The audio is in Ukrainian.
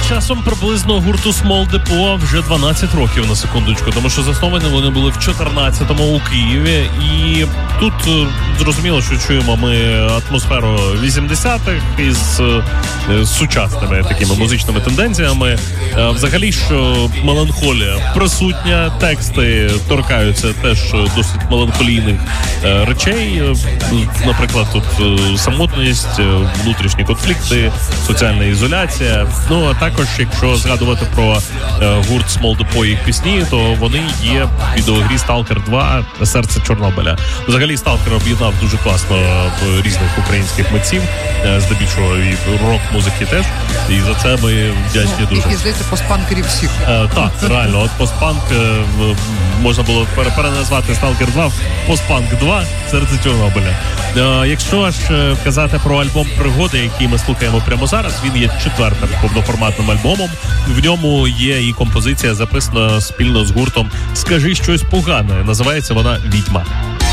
часом приблизно гурту Small Depot вже 12 років, на секундочку, тому що засновані вони були в 14-му у Києві. І тут зрозуміло, що чуємо ми атмосферу 80-х із сучасними такими музичними тенденціями. Взагалі, що меланхолія присутня, тексти торкаються теж досить меланхолійних речей. Наприклад, тут самотність, внутрішні конфлікти, соціальна ізоляція. Ну, а також, якщо згадувати про гурт Small Depot і їх пісні, то вони є в відеогрі Stalker 2 «Серце Чорнобиля». Взагалі, Stalker об'єднав дуже класно різних українських митців, здебільшого і рок-музики теж. І за це ми вдячні дуже. Які, здається, постпанкерів всіх. Так, реально, от постпанк можна було переназвати Stalker 2 постпанк 2 «Серце Чорнобиля». Якщо ж казати про альбом «Пригоди», який ми слухаємо прямо зараз, він є 4-м повноформатним альбомом. В ньому є і композиція, записана спільно з гуртом «Скажи щось погане». Називається вона «Відьма».